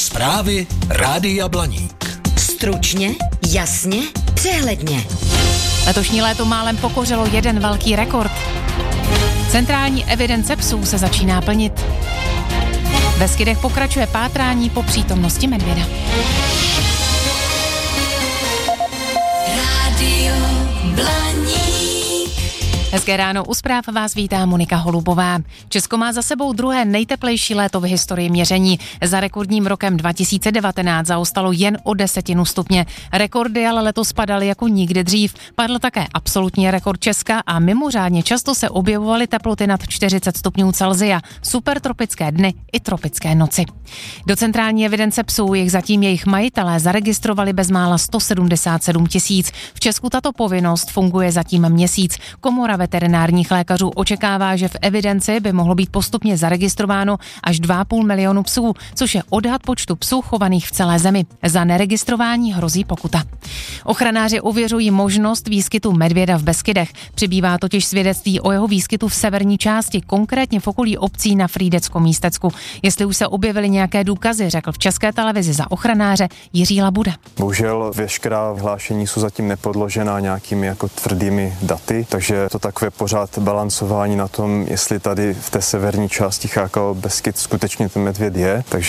Zprávy Rádia Blaník. Stručně, jasně, přehledně. Letošní léto málem pokořilo jeden velký rekord. Centrální evidence psů se začíná plnit. V Beskydech pokračuje pátrání po přítomnosti medvěda. Rádio Blaník. Hezké ráno, u zpráv vás vítá Monika Holubová. Česko má za sebou druhé nejteplejší léto v historii měření. Za rekordním rokem 2019 zaostalo jen o 10 stupně. Rekordy ale letos padaly jako nikdy dřív. Padl také absolutní rekord Česka a mimořádně často se objevovaly teploty nad 40 stupňů Celsia, supertropické dny i tropické noci. Do centrální evidence psů zatím jejich majitelé zaregistrovali bezmála 177 000. V Česku tato povinnost funguje zatím měsíc. Komora veterinárních lékařů očekává, že v evidenci by mohlo být postupně zaregistrováno až 2,5 milionu psů, což je odhad počtu psů chovaných v celé zemi. Za neregistrování hrozí pokuta. Ochranáři ověřují možnost výskytu medvěda v Beskydech. Přibývá totiž svědectví o jeho výskytu v severní části, konkrétně v okolí obcí na Frýdecko-Místecku. Jestli už se objevily nějaké důkazy, řekl v České televizi za ochranáře Jiří Labuda. Bohužel veškerá hlášení jsou zatím nepodložená nějakými jako tvrdými daty, takže to takové pořád balancování na tom, jestli tady v té severní části Chákalo Beskyd skutečně ten medvěd je. Takže